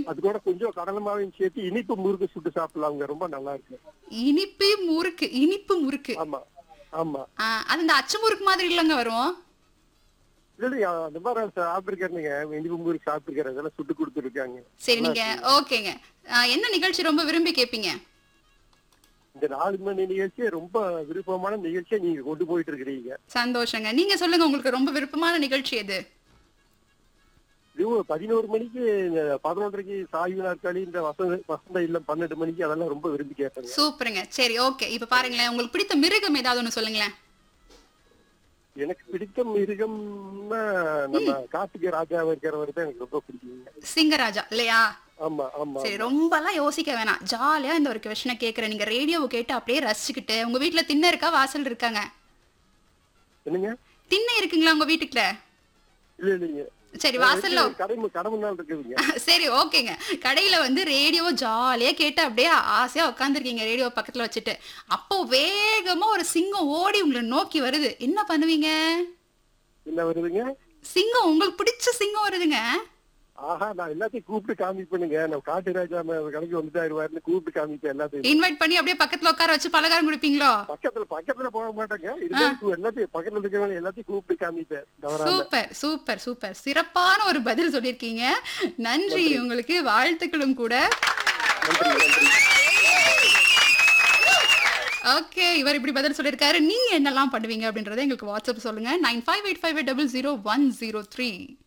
அது கூட கொஞ்சம் கடலை மாவையும் சேர்த்து இனிப்பு முறுக்கு சுட்டு சாப்பிடலாங்க. ரொம்ப நல்லா இருக்கு. இனிப்பு முறுக்கு. ஆமா ஆமா. அது இந்த அச்சு முறுக்கு மாதிரி இல்லங்க வரும். இல்லையா அந்த மாதிரி சாப்பிட்டுருக்காருங்க. இனிப்பு முறுக்கு சாப்பிட்டுருக்காரு. அதெல்லாம் சுட்டு கொடுத்துருக்காங்க. சரி நீங்க ஓகேங்க. என்ன நிகழ்ச்சி ரொம்ப விரும்பி கேப்பீங்க? இந்த 4 மணி நிகழ்ச்சி ரொம்ப விருப்பமான நிகழ்ச்சியை நீங்க கொண்டு போயிட்டு இருக்கிறீங்க. சந்தோஷங்க. நீங்க சொல்லுங்க உங்களுக்கு ரொம்ப விருப்பமான நிகழ்ச்சி எது? இது 11 மணிக்கு 11:30க்கு சாய்வு நாற்காலி இந்த வசந்த இல்லம் 12 மணிக்கு அதெல்லாம் ரொம்ப விரும்பி கேட்பேங்க. சூப்பருங்க. சரி ஓகே. இப்ப பாருங்களேன் உங்களுக்கு பிடித்த மிருகம் ஏதாவது ஒண்ணு சொல்லுங்களேன். எனக்கு பிடித்த மிருகம்னா நம்ம காட்டுக்கு ராஜாவா இருக்கிறவர் தான் எனக்கு ரொம்ப பிடிக்குங்க. சிங்கராஜா இல்லையா? ஆமா ஆமா. சரி ரொம்பலாம் யோசிக்க வேணாம். ஜாலியா இந்த ஒரு கொஸ்டினை கேக்குறேன். நீங்க ரேடியோவை கேட்டு அப்படியே ரசிச்சுக்கிட்டு உங்க வீட்டுல திண்ணை இருக்கா வாசல் இருக்காங்க? என்னங்க? திண்ணை இருக்குங்களா உங்க வீட்டுக்குள்ள? இல்ல இல்லைங்க. சரி வாசல்ல கடை முன்னால் இருக்குதுங்க. சரி ஓகேங்க. கடையில வந்து ரேடியோ ஜாலியா கேட்டு அப்படியே ஆசையா உட்காந்துருக்கீங்க ரேடியோ பக்கத்துல வச்சுட்டு. அப்போ வேகமா ஒரு சிங்கம் ஓடி உங்களை நோக்கி வருது. என்ன பண்ணுவீங்க? என்ன வருதுங்க? சிங்கம் உங்களுக்கு பிடிச்ச சிங்கம் வருதுங்க. ஆஹா நான் எல்லாத்தையும் கூப்பிட்டு காமிப்பேனுங்க. நம்ம காட்டு ராஜா கடைக்கு வந்துட்டாருவாருன்னு கூப்பிட்டு காமிப்பேன் எல்லாத்தையும். இன்வைட் பண்ணி அப்படியே பக்கத்துல உட்கார வச்சு பலகாரம் குடிப்பீங்களோ? பக்கத்துல போக மாட்டேங்க. எல்லாத்தையும் பக்கத்துல இருக்கிறவங்க எல்லாத்தையும் கூப்பிட்டு காமிப்பேன். Super super super. சிறப்பான ஒரு பதில் சொல்லியிருக்கீங்க. நன்றி உங்களுக்கு. வாழ்த்துக்களும் கூட. ஓகே இவர் இப்படி பதில் சொல்லியிருக்காரு. நீங்க என்னெல்லாம் பண்ணுவீங்க அப்படின்றத எங்களுக்கு வாட்ஸ்அப் சொல்லுங்க. 9585000103